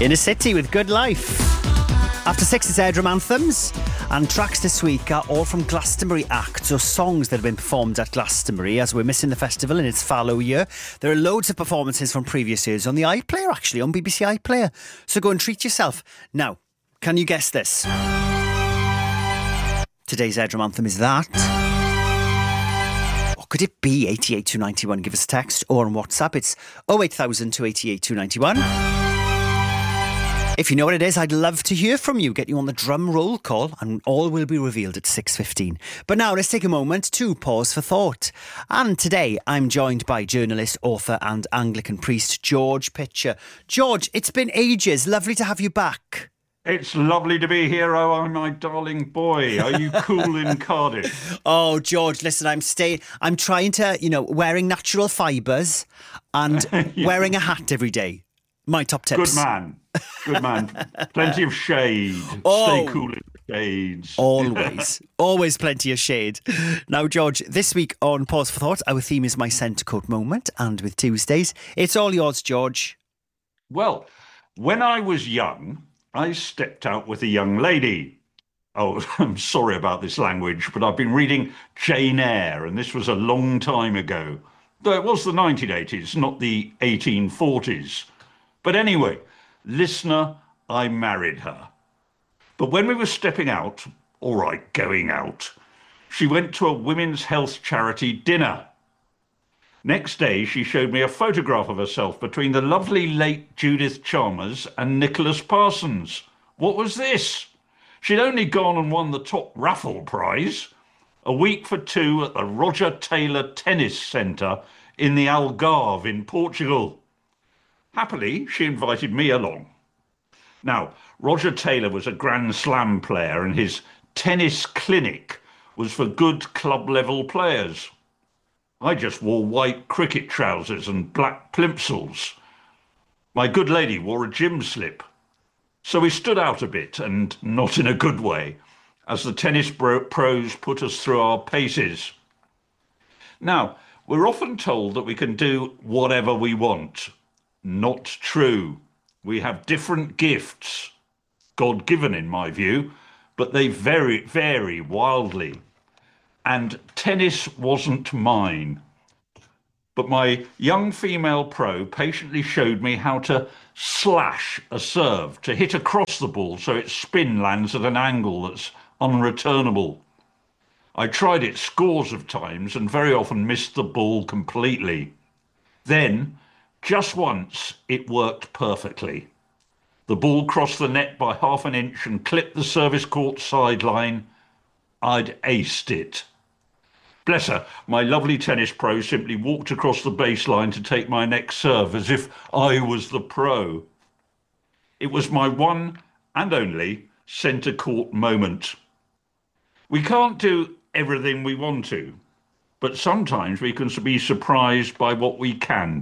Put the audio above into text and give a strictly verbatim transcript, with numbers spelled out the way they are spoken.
Inner City with Good Life. After six, it's Airdrum Anthems, and tracks this week are all from Glastonbury acts or songs that have been performed at Glastonbury as we're missing the festival in its fallow year. There are loads of performances from previous years on the iPlayer, actually, on B B C iPlayer. So go and treat yourself. Now, can you guess this? Today's Airdrum Anthem is that. Or could it be eighty-eight two ninety-one? Give us a text, or on WhatsApp, it's oh eight thousand two eighty-eight two ninety-one. If you know what it is, I'd love to hear from you. Get you on the drum roll call, and all will be revealed at six fifteen. But now let's take a moment to pause for thought. And today I'm joined by journalist, author and Anglican priest George Pitcher. George, it's been ages. Lovely to have you back. It's lovely to be here, oh, my darling boy. Are you cool in Cardiff? Oh, George, listen, I'm staying. I'm trying to, you know, wearing natural fibres and yeah. wearing a hat every day. My top tips. Good man. Good man. Plenty of shade. Oh, Stay cool in the shades. Always. Always plenty of shade. Now, George, this week on Pause for Thought, our theme is my centre coat moment. And with Tuesdays, it's all yours, George. Well, when I was young, I stepped out with a young lady. Oh, I'm sorry about this language, but I've been reading Jane Eyre, and this was a long time ago. Though it was the nineteen eighties, not the eighteen forties. But anyway, listener, I married her. But when we were stepping out, all right, going out, she went to a women's health charity dinner. Next day, she showed me a photograph of herself between the lovely late Judith Chalmers and Nicholas Parsons. What was this? She'd only gone and won the top raffle prize, a week for two at the Roger Taylor Tennis Centre in the Algarve in Portugal. Happily, she invited me along. Now, Roger Taylor was a Grand Slam player, and his tennis clinic was for good club-level players. I just wore white cricket trousers and black plimsolls. My good lady wore a gym slip. So we stood out a bit, and not in a good way, as the tennis pros put us through our paces. Now, we're often told that we can do whatever we want. Not true. We have different gifts, God-given in my view, but they vary, vary wildly. And tennis wasn't mine. But my young female pro patiently showed me how to slash a serve, to hit across the ball so its spin lands at an angle that's unreturnable. I tried it scores of times and very often missed the ball completely. Then, just once, it worked perfectly. The ball crossed the net by half an inch and clipped the service court sideline. I'd aced it. Bless her, my lovely tennis pro simply walked across the baseline to take my next serve as if I was the pro. It was my one and only centre court moment. We can't do everything we want to, but sometimes we can be surprised by what we can